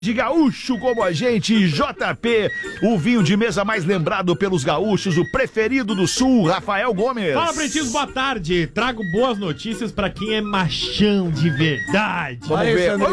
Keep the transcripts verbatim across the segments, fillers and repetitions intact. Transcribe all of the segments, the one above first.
De gaúcho como a gente, J P, o vinho de mesa mais lembrado pelos gaúchos, o preferido do sul, Rafael Gomes. Fala, pretinhos, boa tarde. Trago boas notícias pra quem é machão de verdade. Vamos Aí, ver.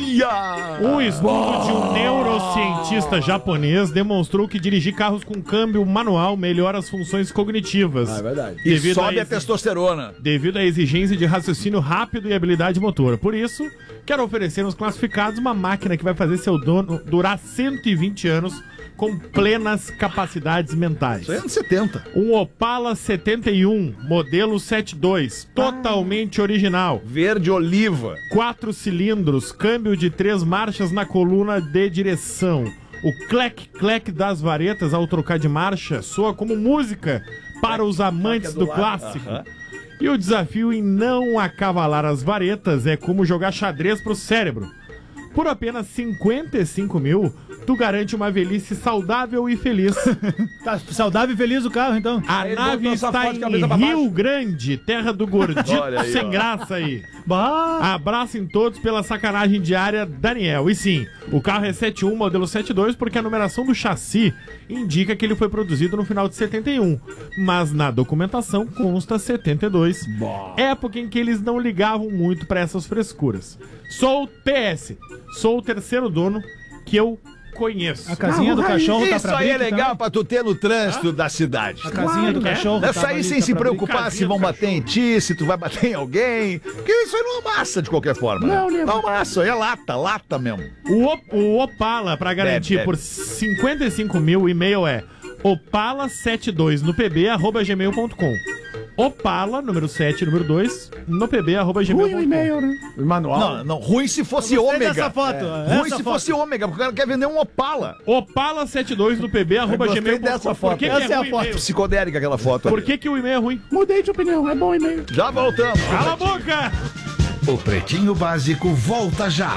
Uia! Um estudo de um neurocientista japonês demonstrou que dirigir carros com câmbio manual melhora as funções cognitivas. Ah, é verdade. E Devido sobe a, exi- testosterona. Devido à exigência de raciocínio rápido e habilidade motora. Por isso, quero oferecer aos classificados uma máquina que vai fazer seu dono durar cento e vinte anos com plenas capacidades mentais. Isso aí é anos setenta. Um Opala setenta e um, modelo setenta e dois, totalmente original. Verde oliva. Quatro cilindros, câmbio de três marchas na coluna de direção. O clec-clec das varetas ao trocar de marcha soa como música para os amantes do clássico. E o desafio em não acavalar as varetas é como jogar xadrez pro cérebro. Por apenas cinquenta e cinco mil, tu garante uma velhice saudável e feliz. Tá saudável e feliz o carro, então. A Aí nave botou essa está foto de em cabeça pra Rio baixo. Grande, terra do gordito Olha aí, sem ó. graça aí. Bah! Abracem todos pela sacanagem diária, Daniel. E sim, o carro é setenta e um, modelo setenta e dois, porque a numeração do chassi indica que ele foi produzido no final de setenta e um. Mas na documentação consta setenta e dois. Época em que eles não ligavam muito pra essas frescuras. Sou o P S. Sou o terceiro dono que eu conheço. A casinha do cachorro tá Isso pra aí é brick, legal então? pra tu ter no trânsito da cidade. A casinha do Claro, né? cachorro Deve tava sair ali, sem tá se pra preocupar brick. se vão Casinha do bater em ti, se tu vai bater em alguém. Porque isso aí não amassa de qualquer forma. Não, né? lembro. Não amassa, é lata, lata mesmo. O, Op- o Opala, pra garantir, Bebe, bebe. por cinquenta e cinco mil, o e-mail é opala setenta e dois no pb arroba gmail ponto com. Opala, número sete, número dois, no pb arroba gmail Ruim o ponto com. e-mail, né? Manual. Não, não, ruim se fosse Gostei ômega. dessa foto. É. Ruim Essa se foto. fosse ômega, porque o cara quer vender um Opala. Opala setenta e dois no pb arroba gostei gmail ponto com. dessa Por foto. que, que Essa é é a ruim foto. e-mail? Psicodélica aquela foto. Por ali. que, que o e-mail é ruim? Mudei de opinião, é bom e-mail. Já voltamos. Cala a boca! O Pretinho Básico volta já.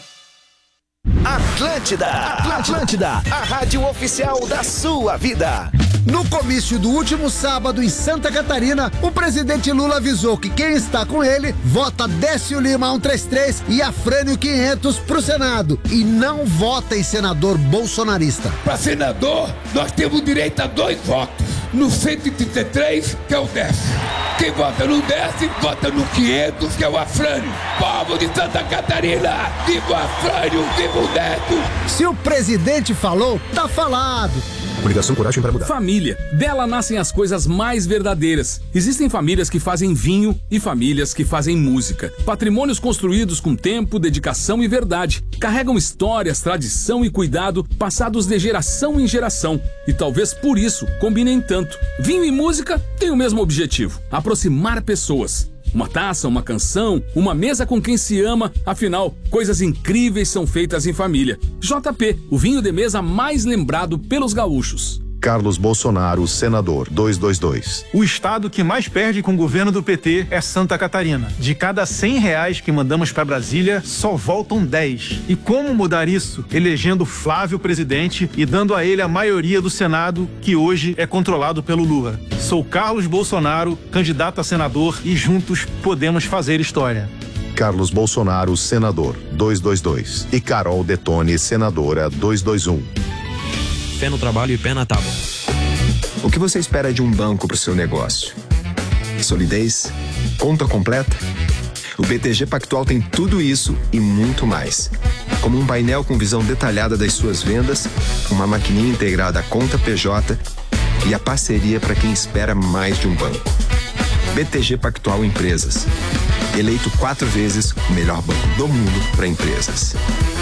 Atlântida, Atlântida, a rádio oficial da sua vida. No comício do último sábado em Santa Catarina, o presidente Lula avisou que quem está com ele vota Décio Lima cento e trinta e três e Afrânio quinhentos pro Senado e não vota em senador bolsonarista. Para senador, nós temos direito a dois votos. No cento e trinta e três, que é o Décio. Quem vota no Décio, vota no quinhentos, que é o Afrânio. Povo de Santa Catarina, viva o Afrânio, viva o Décio. Se o presidente falou, tá falado. Obrigação, coragem para mudar. Família. Dela nascem as coisas mais verdadeiras. Existem famílias que fazem vinho e famílias que fazem música. Patrimônios construídos com tempo, dedicação e verdade. Carregam histórias, tradição e cuidado passados de geração em geração. E talvez por isso combinem tanto. Vinho e música têm o mesmo objetivo: aproximar pessoas. Uma taça, uma canção, uma mesa com quem se ama, afinal, coisas incríveis são feitas em família. J P, o vinho de mesa mais lembrado pelos gaúchos. Carlos Bolsonaro, senador, duzentos e vinte e dois. O estado que mais perde com o governo do P T é Santa Catarina. De cada cem reais que mandamos para Brasília, só voltam dez. E como mudar isso? Elegendo Flávio presidente e dando a ele a maioria do Senado, que hoje é controlado pelo Lula. Sou Carlos Bolsonaro, candidato a senador, e juntos podemos fazer história. Carlos Bolsonaro, senador, duzentos e vinte e dois. E Carol Detone, senadora, duzentos e vinte e um. Pé no trabalho e pé na tábua. O que você espera de um banco para o seu negócio? Solidez? Conta completa? O B T G Pactual tem tudo isso e muito mais. Como um painel com visão detalhada das suas vendas, uma maquininha integrada à conta P J e a parceria para quem espera mais de um banco. B T G Pactual Empresas. Eleito quatro vezes o melhor banco do mundo para empresas.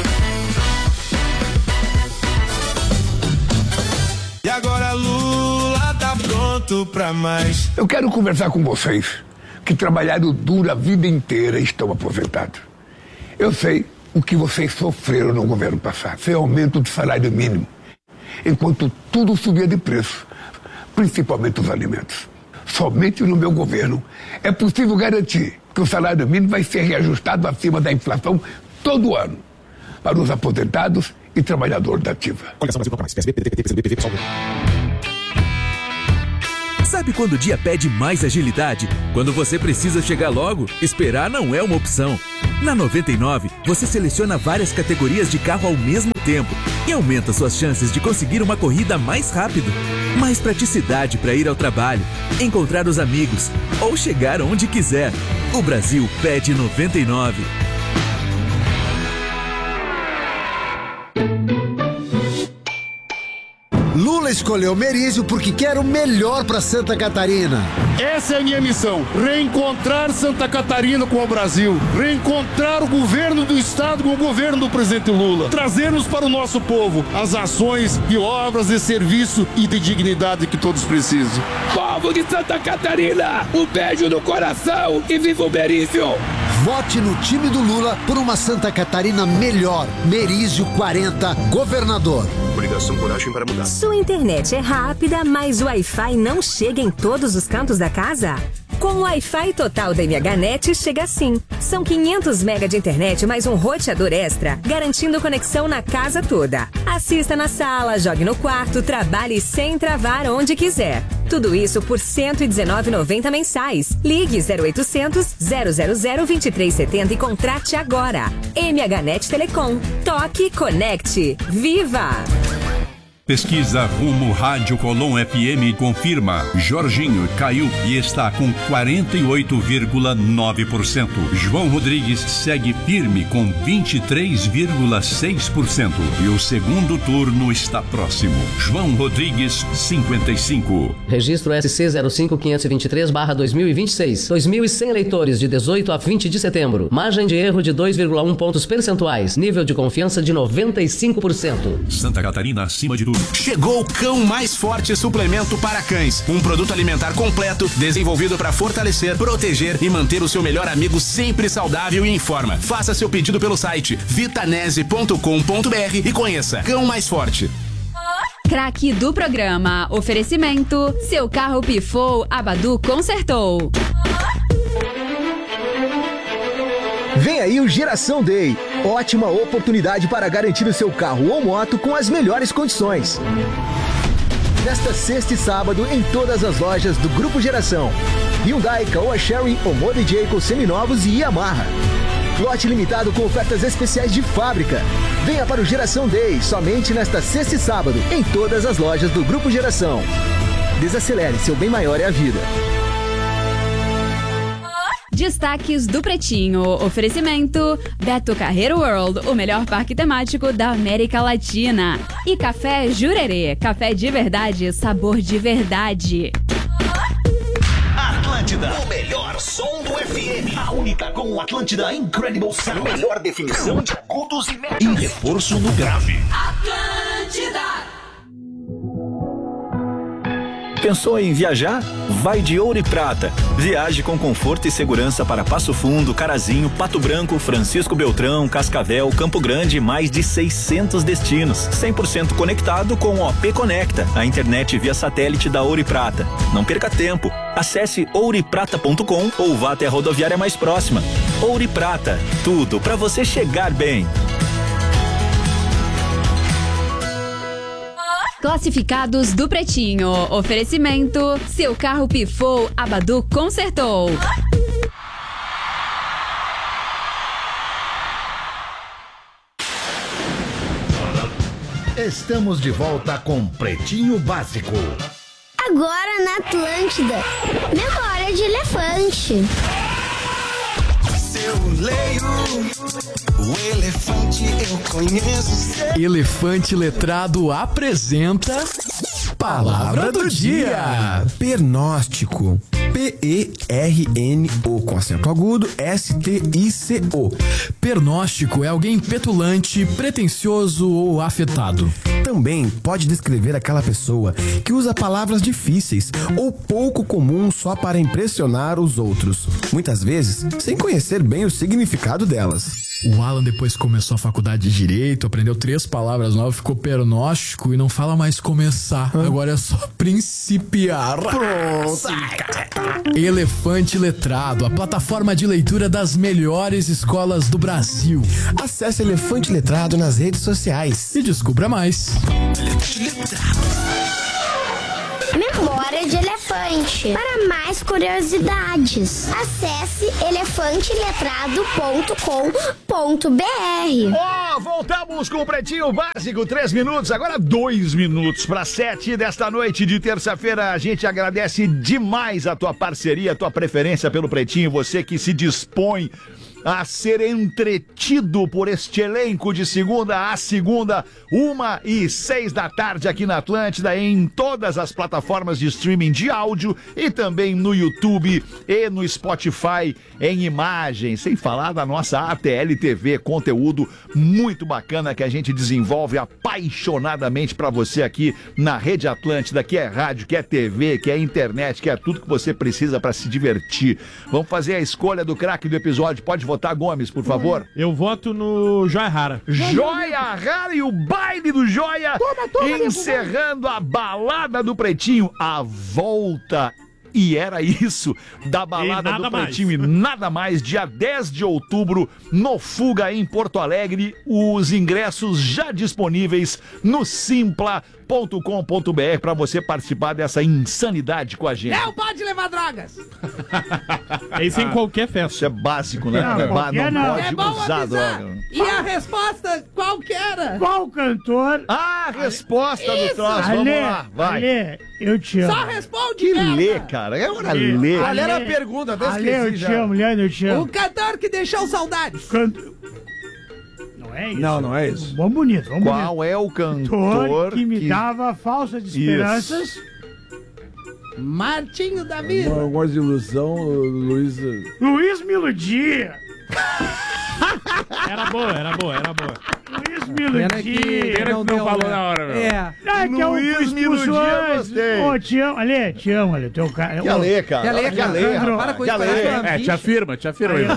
E agora Lula tá pronto pra mais. Eu quero conversar com vocês que trabalharam duro a vida inteira e estão aposentados. Eu sei o que vocês sofreram no governo passado. Foi aumento do salário mínimo, enquanto tudo subia de preço, principalmente os alimentos. Somente no meu governo é possível garantir que o salário mínimo vai ser reajustado acima da inflação todo ano para os aposentados e trabalhadores da ativa. Sabe quando o dia pede mais agilidade? Quando você precisa chegar logo, esperar não é uma opção. Na noventa e nove, você seleciona várias categorias de carro ao mesmo tempo e aumenta suas chances de conseguir uma corrida mais rápido. Mais praticidade para ir ao trabalho, encontrar os amigos ou chegar onde quiser. O Brasil pede noventa e nove. Lula escolheu Merizio porque quer o melhor para Santa Catarina. Essa é a minha missão, reencontrar Santa Catarina com o Brasil, reencontrar o governo do estado com o governo do presidente Lula, trazermos para o nosso povo as ações de obras, de serviço e de dignidade que todos precisam. Povo de Santa Catarina, um beijo no coração e viva o Merizio! Vote no time do Lula por uma Santa Catarina melhor. Merizio quarenta, governador. Coligação Coragem para Mudar. Sua internet é rápida, mas o Wi-Fi não chega em todos os cantos da casa? Com o Wi-Fi total da MHNet chega assim. São quinhentos megas de internet mais um roteador extra, garantindo conexão na casa toda. Assista na sala, jogue no quarto, trabalhe sem travar onde quiser. Tudo isso por cento e dezenove reais e noventa centavos mensais. Ligue zero oitocentos, zero zero zero, vinte e três setenta e contrate agora. MHNet Telecom. Toque, conecte. Viva! Pesquisa Rumo Rádio Colom F M confirma. Jorginho caiu e está com quarenta e oito vírgula nove por cento. João Rodrigues segue firme com vinte e três vírgula seis por cento. E o segundo turno está próximo. João Rodrigues, cinquenta e cinco. Registro S C zero cinco quinhentos e vinte e três barra dois mil e vinte e seis. dois mil e cem eleitores de dezoito a vinte de setembro. Margem de erro de dois vírgula um pontos percentuais. Nível de confiança de noventa e cinco por cento. Santa Catarina acima de tudo. Chegou o Cão Mais Forte Suplemento para Cães, um produto alimentar completo desenvolvido para fortalecer, proteger e manter o seu melhor amigo sempre saudável e em forma. Faça seu pedido pelo site vitanese ponto com ponto br e conheça Cão Mais Forte. Craque do programa. Oferecimento. Seu carro pifou, a Badu consertou. Vem aí o Geração Day. Ótima oportunidade para garantir o seu carro ou moto com as melhores condições. Nesta sexta e sábado em todas as lojas do Grupo Geração. Hyundai, Caoa Chery, Omode Jayco seminovos e Yamaha. Lote limitado com ofertas especiais de fábrica. Venha para o Geração Day somente nesta sexta e sábado em todas as lojas do Grupo Geração. Desacelere, seu bem maior é a vida. Destaques do Pretinho. Oferecimento Beto Carreiro World, o melhor parque temático da América Latina. E Café Jurerê, café de verdade, sabor de verdade. Atlântida, o melhor som do F M. A única com Atlântida Incredible Sound. Melhor definição de agudos e médios. E reforço no grave. Atlântida. Pensou em viajar? Vai de Ouro e Prata. Viaje com conforto e segurança para Passo Fundo, Carazinho, Pato Branco, Francisco Beltrão, Cascavel, Campo Grande e mais de seiscentos destinos. cem por cento conectado com o O P Conecta, a internet via satélite da Ouro e Prata. Não perca tempo. Acesse ouro e prata ponto com ou vá até a rodoviária mais próxima. Ouro e Prata, tudo para você chegar bem. Classificados do Pretinho. Oferecimento. Seu carro pifou, a Badu consertou. Estamos de volta com Pretinho Básico. Agora na Atlântida. Memória de elefante. Eu leio o elefante, eu conheço. Elefante Letrado apresenta Palavra do Dia. Pernóstico. P E R N O com acento agudo, S T I C O. Pernóstico é alguém petulante, pretensioso ou afetado. Também pode descrever aquela pessoa que usa palavras difíceis ou pouco comuns só para impressionar os outros, muitas vezes sem conhecer bem o significado delas. O Alan depois começou a faculdade de Direito, aprendeu três palavras novas, ficou pernóstico e não fala mais começar. Hã? Agora é só principiar. Pronto. Elefante Letrado, a plataforma de leitura das melhores escolas do Brasil. Acesse Elefante Letrado nas redes sociais e descubra mais. Elefante Letrado. Memória de elefante. Para mais curiosidades, acesse elefante letrado ponto com ponto b r. Ó, oh, voltamos com o Pretinho Básico, três minutos, agora dois minutos para sete desta noite de terça-feira. A gente agradece demais a tua parceria, a tua preferência pelo Pretinho, você que se dispõe a ser entretido por este elenco de segunda a segunda, uma e seis da tarde aqui na Atlântida, em todas as plataformas de streaming de áudio e também no YouTube e no Spotify em imagem, sem falar da nossa A T L T V, conteúdo muito bacana que a gente desenvolve apaixonadamente para você aqui na Rede Atlântida, que é rádio, que é T V, que é internet, que é tudo que você precisa para se divertir. Vamos fazer a escolha do craque do episódio. Pode votar, Gomes, por favor. Eu voto no Joia Rara. Joia Rara e o baile do Joia, toma, toma, encerrando a balada do Pretinho, a volta. E era isso, da balada do Pretinho mais. E nada mais, dia dez de outubro, no Fuga, em Porto Alegre. Os ingressos já disponíveis no simpla ponto com ponto b r para você participar dessa insanidade com a gente. Não pode levar drogas! É isso em qualquer festa. Isso é básico, né? Não, não, não, não. pode é bom usar droga. E a resposta, qual que era? Qual cantor? Ah, a resposta isso. do troço, vamos Ale, lá, vai. Ale, eu te amo. Só responde, Que merda. lê, cara, é hora lê. Ale era a pergunta, até Ale, eu te amo, Leandro, eu te amo. O cantor que deixou saudades. Canto... Não é isso? Não, não é isso. Vamos bonito, vamos bonito. Qual é o cantor que me que... dava falsas esperanças? Isso. Martinho da Vida. Eu gosto de ilusão, Luiz... Luiz me iludia. Era boa, era boa, era boa. Luiz me iludia. Pena que não, não falou na hora, meu. É. Ah, que Luiz me iludia, eu gostei. Ô, te amo, Ale, te amo, Ale, teu cara. Que Ale, cara. Que Ale, Que Ale, cara. Para com isso, parece uma É, te bicha. afirma, te afirma. Eu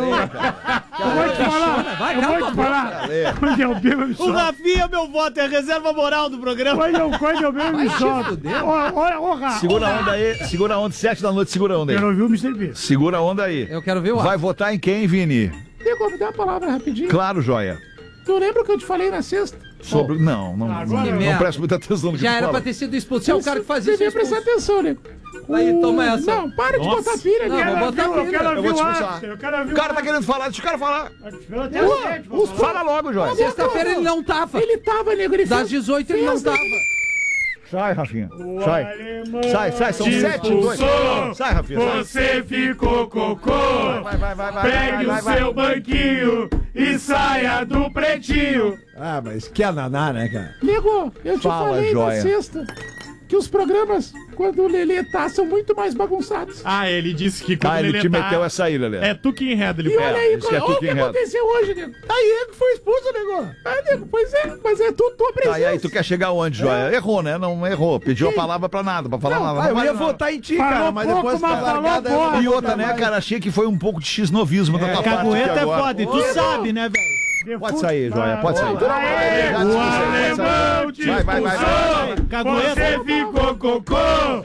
vou te falar, Vai, eu cala vou a te boca. falar. Quando eu bebo, eu me O solto. Rafinha, meu voto, é a reserva moral do programa. Quando eu, quando eu bebo, eu me Vai te solto. fuder. Ô, ô, ô, Ra- Segura ô, a onda aí, segura a onda, sete da noite, segura a onda aí. Quero ouvir o mister P. Segura a onda aí. Eu quero ver o Vai votar em quem, Vini? Tem como dar a palavra rapidinho? Claro, Joia. Tu lembra o que eu te falei na sexta? Sobre... Não, não, Agora não, que não merda. presta muita atenção no que Já tu era fala. pra ter sido expulso. Você é o cara que fazia isso. Devia prestar atenção, nego. Aí, toma essa. Não, para de Nossa. botar pilha, Não, nego. vou botar Eu pilha. quero Eu vou ouvir te o expulsar. after, eu quero ouvir O cara tá after. querendo falar, deixa o cara falar. Esperou até as sete pra falar. Fala logo, Joia. Sexta-feira ele não tava. Ele tava, nego. Ele Das fez... dezoito ele não tava. Sai, Rafinha. O Sai. alemão Sai, sai, são te sete, dois. expulsou. Sai, Rafinha. Sai. Você ficou cocô. Vai, vai, vai, vai. Pegue vai, o vai, seu vai. banquinho e saia do pretinho. Ah, mas que ananá, né, cara? Nego, eu te Fala, falei Joia. na sexta que os programas, quando o Lelê tá, são muito mais bagunçados. Ah, ele disse que quando Ah, ele ele te tá... meteu essa aí, Lelê. É tu que enreda, ele E olha aí, isso que é olha tu o que que enreda. aconteceu hoje, nego. Aí ele foi expulso, nego. Ah, nego, pois é, mas é tu, tua presença. Tá, e aí, tu quer chegar onde, Joia? Errou, né? Não errou. Pediu a palavra pra nada, pra falar nada. Ah, eu vale ia nada. votar em ti, Falou cara, mas pouco, depois mas da falou largada... eu pouco. não E vou outra, né, mais. cara? Achei que foi um pouco de x-novismo da tua parte. Cagueta aqui é agora. foda, e tu sabe, né, velho? Pode sair, Joia, pode sair. Aê, Já o despulsei, pode sair. alemão te Vai, vai, vai, vai. expulsou. Você ficou cocô.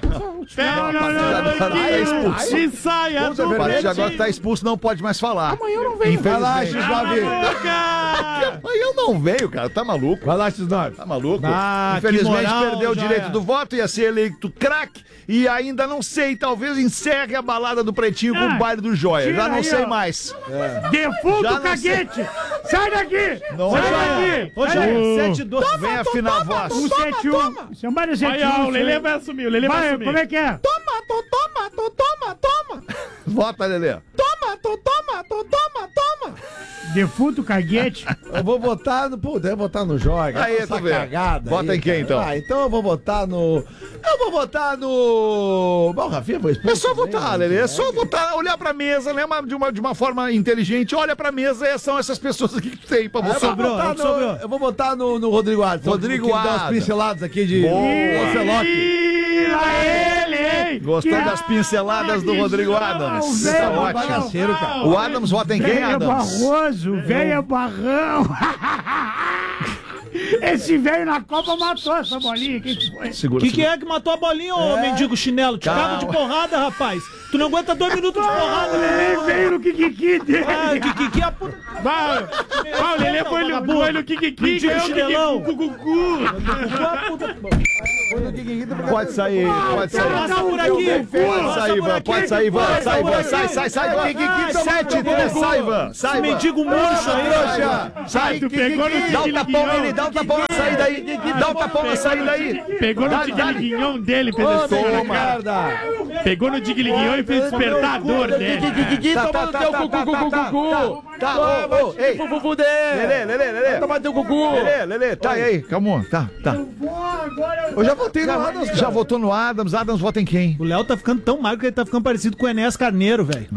Pega Tá expulso. e saia do A partir de agora que pretinho. tá expulso, não pode mais falar. Amanhã eu não venho. Vai lá, Infelizmente. X nove. Amanhã eu não veio, cara. Tá maluco? Vai lá, X nove. Tá maluco? Ah, que Infelizmente moral, perdeu o Joia. direito do voto, ia ser eleito craque e ainda não sei, talvez encerre a balada do Pretinho com Ah, o baile do Joia. tira Já não aí, sei ó. mais. Defunto Já não caguete. Sai daqui. Não, Sai Joia. daqui. Ô, Sai Joia, daqui. sete doze, vem afinar a voz. um sete um. Seu Mário sete um. Aí, ó, o Lelê vai assumir, o Lelê vai Vai, assumir. como é que é? Toma, tô, toma, tô, toma, toma. Vota, Lelê. Toma, tô, toma, tô, toma, toma. Defunto caguete. Eu vou votar no... Puta, eu vou votar no Joga. Aí, essa tu vê. cagada Vota aí, em quem, cara. então? Ah, então eu vou votar no... Eu vou votar no... Bom, o Rafinha foi expulso. É só também, votar, né? Lelê. É só votar, olhar pra mesa, né? Uma- De uma, de uma forma inteligente. Olha pra mesa e são essas pessoas aqui que tu tem pra Ah, eu você. vou votar no- sobrou. Eu vou votar no, no Rodrigo Adams. Rodrigo que me dá umas Adams. pinceladas aqui de... Boa. Ocelote. Tira ele, hein? Gostou Que das pinceladas do Rodrigo Adams? velho, Tá bagaceiro, ótimo. cara. O Adams vota em quem, Velho Adams? barroso, velho barrão. Esse velho na Copa matou essa bolinha. Quem que foi? Segura, que, que segura. é que matou a bolinha, ô É. mendigo chinelo? Te Calma. cago de porrada, rapaz. Tu não aguenta dois minutos de porrada, Ele veio no Kikiki dele. Ah, Kikiki é a puta. Vai, vai, o Lelê foi no, foi no Kikiki. Mendigo ganhou o chinelão. Kikiki, Cucucu. Pode sair, pode sair. Passa por aqui. Pode sair, Ivan, pode sair, Ivan. Sai, Ivan, sai, sai, sai, Ivan. Sete, três, sai, Ivan. Sai, Ivan. Mendigo murcho aí, trouxa. Sai, Tu pegou no dá um tigre tapão guignon. nele, dá um tapão na saída aí. Dá um tapão na saída aí. Pegou Dá- no dá- tigre-guignon dele, fez assim na Toma. cara. Pegou no tigre-guignon e fez despertar a dor dele. Tá, tá, tá, tá, tá, tá, tá, ô, ô, ei. Lelê, Lelê, Lelê. Toma teu cucu. Lelê, Lelê, tá aí, calma, tá, tá. Eu já votei no Adams. Já votou no Adams, Adams vota em quem? O Léo tá ficando tão magro que ele tá ficando parecido com o Enéas Carneiro, velho.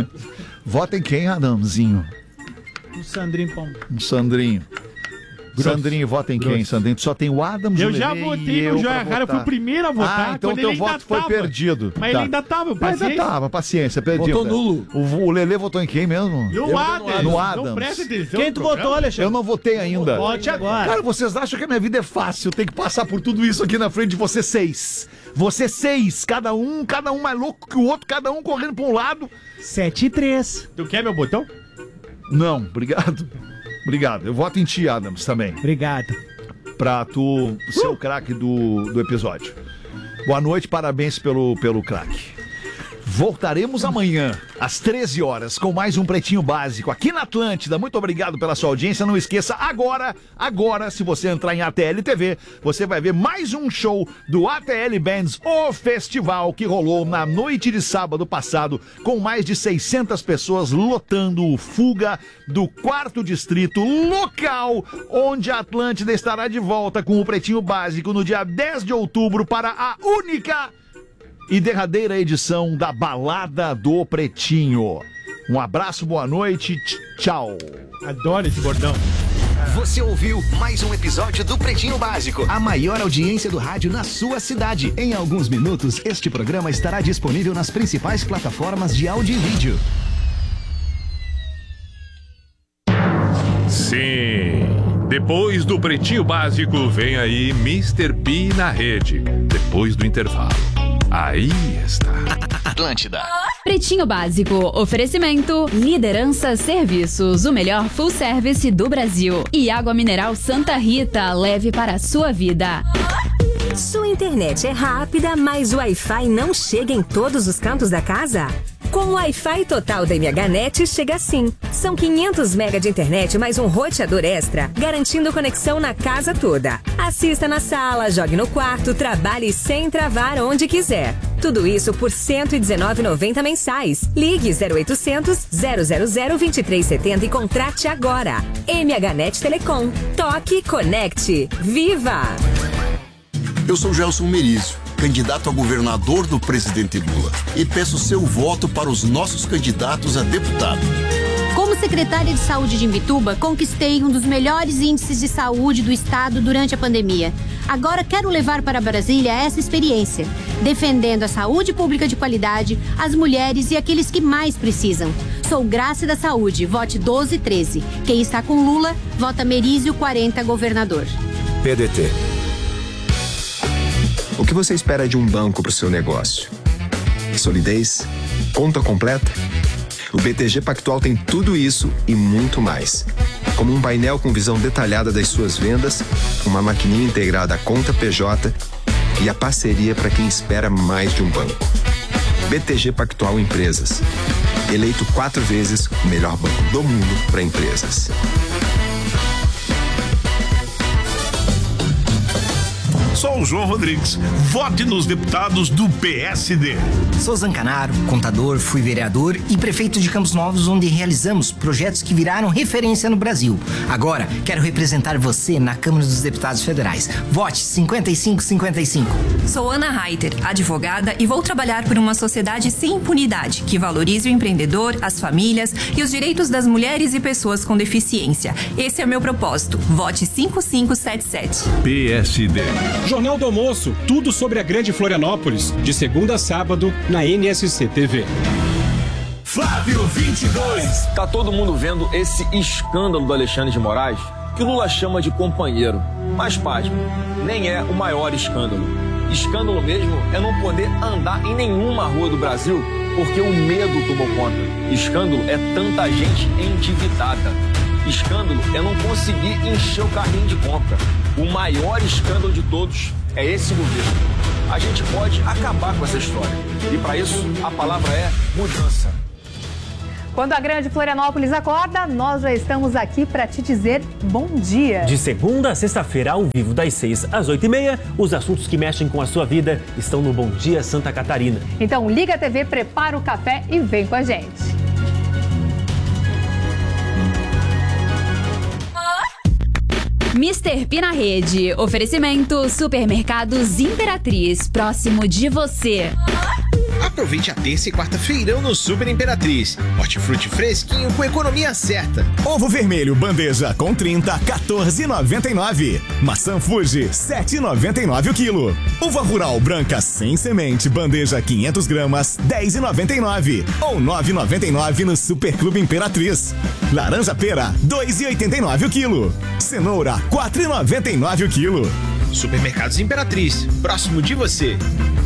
Vota em quem, Adamzinho? O Sandrinho Pão. Um Sandrinho. Sandrinho, vota em quem, Sandrinho? Tu só tem o Adams, Eu o já Lelê votei e no eu Joia pra Rara, eu fui votar. o primeiro a votar. Ah, então quando teu ele ainda voto foi tava. perdido. Mas ele Tá. ainda tava, Ainda paciência. tava, paciência, perdido. Votou nulo. O, o Lelê votou em quem mesmo? No Adams. No Não Adams. presta atenção Quem no tu programa. votou, Alexandre? Eu não votei ainda. Vote agora. Cara, vocês acham que a minha vida é fácil? Eu tenho que passar por tudo isso aqui na frente de vocês seis. Vocês seis, cada um, cada um mais louco que o outro, cada um correndo pra um lado. sete e três. Tu quer meu botão? Não, obrigado. Obrigado. Eu voto em ti, Adams, também. Obrigado. Pra tu ser o craque do, do episódio. Boa noite, parabéns pelo, pelo craque. Voltaremos amanhã, às treze horas, com mais um Pretinho Básico aqui na Atlântida. Muito obrigado pela sua audiência. Não esqueça, agora, agora, se você entrar em A T L T V, você vai ver mais um show do A T L Bands, o festival que rolou na noite de sábado passado, com mais de seiscentas pessoas lotando o Fuga do quarto distrito, local onde a Atlântida estará de volta com o Pretinho Básico no dia dez de outubro para a única e derradeira edição da Balada do Pretinho. Um abraço, boa noite, tch- tchau. Adoro esse bordão. Você ouviu mais um episódio do Pretinho Básico, a maior audiência do rádio na sua cidade. Em alguns minutos, este programa estará disponível nas principais plataformas de áudio e vídeo. Sim. Depois do Pretinho Básico, vem aí mister P na rede. Depois do intervalo. Aí está. Atlântida. Pretinho Básico, oferecimento, Liderança Serviços, o melhor full service do Brasil. E água mineral Santa Rita, leve para a sua vida. Sua internet é rápida, mas o Wi-Fi não chega em todos os cantos da casa? Com o Wi-Fi total da MHNet chega assim. São quinhentos mega de internet mais um roteador extra, garantindo conexão na casa toda. Assista na sala, jogue no quarto, trabalhe sem travar onde quiser. Tudo isso por cento e dezenove reais e noventa centavos mensais. Ligue zero oitocentos, zero zero zero, vinte e três setenta e contrate agora. MHNet Telecom. Toque, conecte. Viva! Eu sou Gelson Merizio, candidato a governador do presidente Lula, e peço seu voto para os nossos candidatos a deputado. Como secretária de saúde de Imbituba, conquistei um dos melhores índices de saúde do estado durante a pandemia. Agora quero levar para Brasília essa experiência, defendendo a saúde pública de qualidade, as mulheres e aqueles que mais precisam. Sou Graça da Saúde, vote doze treze. Quem está com Lula, vota Merizio quarenta, governador. P D T. O que você espera de um banco para o seu negócio? Solidez? Conta completa? O B T G Pactual tem tudo isso e muito mais. Como um painel com visão detalhada das suas vendas, uma maquininha integrada à conta P J e a parceria para quem espera mais de um banco. B T G Pactual Empresas. Eleito quatro vezes o melhor banco do mundo para empresas. Sou o João Rodrigues. Vote nos deputados do P S D. Sou Zancanaro, contador, fui vereador e prefeito de Campos Novos, onde realizamos projetos que viraram referência no Brasil. Agora, quero representar você na Câmara dos Deputados Federais. Vote cinquenta e cinco cinquenta e cinco. Sou Ana Reiter, advogada, e vou trabalhar por uma sociedade sem impunidade, que valorize o empreendedor, as famílias e os direitos das mulheres e pessoas com deficiência. Esse é o meu propósito. Vote cinco cinco sete sete. P S D. Jornal do Almoço, tudo sobre a Grande Florianópolis, de segunda a sábado, na N S C T V. Flávio vinte e dois. Tá todo mundo vendo esse escândalo do Alexandre de Moraes, que Lula chama de companheiro. Mas, pasme, nem é o maior escândalo. Escândalo mesmo é não poder andar em nenhuma rua do Brasil porque o medo tomou conta. Escândalo é tanta gente endividada. Escândalo é não conseguir encher o carrinho de compra. O maior escândalo de todos é esse governo. A gente pode acabar com essa história. E para isso, a palavra é mudança. Quando a grande Florianópolis acorda, nós já estamos aqui para te dizer bom dia. De segunda a sexta-feira, ao vivo, das seis às oito e meia, os assuntos que mexem com a sua vida estão no Bom Dia Santa Catarina. Então liga a T V, prepara o café e vem com a gente. mister P na rede. Oferecimento Supermercados Imperatriz, próximo de você. Aproveite a terça e quarta-feirão no Super Imperatriz. Hortifruti fresquinho com economia certa. Ovo vermelho bandeja com trinta, quatorze e noventa e nove. Maçã Fuji, sete e noventa e nove o quilo. Uva rural branca sem semente bandeja quinhentas gramas, dez e noventa e nove. Ou nove e noventa e nove no Super Clube Imperatriz. Laranja pera, dois e oitenta e nove o quilo. Cenoura, quatro e noventa e nove o quilo. Supermercados Imperatriz, próximo de você.